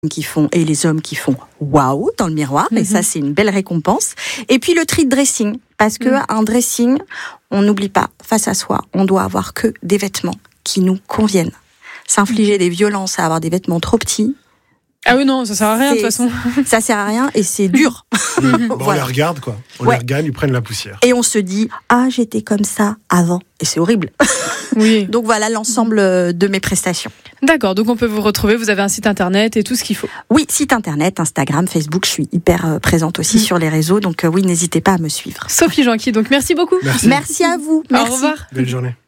qui font et les hommes qui font waouh dans le miroir, et ça c'est une belle récompense. Et puis le tri de dressing, parce que un dressing, on n'oublie pas, face à soi, on doit avoir que des vêtements qui nous conviennent. S'infliger des violences à avoir des vêtements trop petits. Ah oui, non, ça sert à rien de toute façon. Ça sert à rien et c'est dur. Bon, on les regarde, quoi. On les regarde, ils prennent la poussière. Et on se dit, ah, j'étais comme ça avant. Et c'est horrible. Oui. Donc voilà l'ensemble de mes prestations. D'accord, donc on peut vous retrouver, vous avez un site internet et tout ce qu'il faut. Oui, site internet, Instagram, Facebook, je suis hyper présente aussi sur les réseaux. Donc oui, n'hésitez pas à me suivre. Sophie Janqui, donc merci beaucoup. Merci. Merci à vous. Merci. Au revoir. Belle journée.